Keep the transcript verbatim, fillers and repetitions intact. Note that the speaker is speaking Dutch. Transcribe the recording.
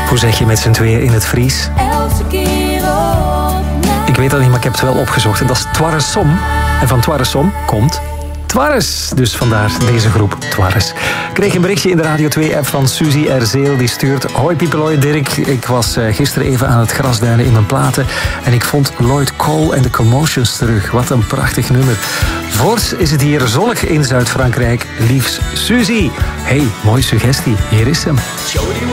Hoe zeg je met z'n tweeën in het Fries? Ik weet dat niet, maar ik heb het wel opgezocht. En dat is Twarresom. En van Twarresom komt Twarres. Dus vandaar deze groep Twarres. Ik kreeg een berichtje in de Radio twee-app van Suzy Erzeel. Die stuurt: hoi Piepelooi Dirk. Ik was uh, gisteren even aan het grasduinen in mijn platen. En ik vond Lloyd Cole en de Commotions terug. Wat een prachtig nummer. Voorts is het hier zonnig in Zuid-Frankrijk. Liefs Suzy. Hey, mooie suggestie. Hier is hem.